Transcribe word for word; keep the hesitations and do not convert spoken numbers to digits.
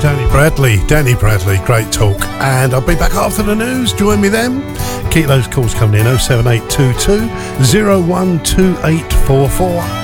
Danny Bradley, Danny Bradley, great talk. And I'll be back after the news. Join me then. Keep those calls coming in. oh seven eight two two, oh one two eight four four.